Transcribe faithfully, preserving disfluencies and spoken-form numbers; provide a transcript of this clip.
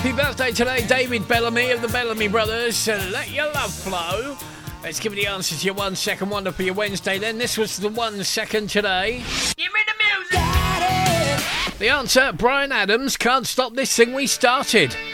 Happy birthday today, David Bellamy of the Bellamy Brothers. Uh, let your love flow. Let's give you the answer to your one second wonder for your Wednesday then. This was the one second today. Give me the music! Daddy. The answer, Bryan Adams, Can't Stop This Thing We Started.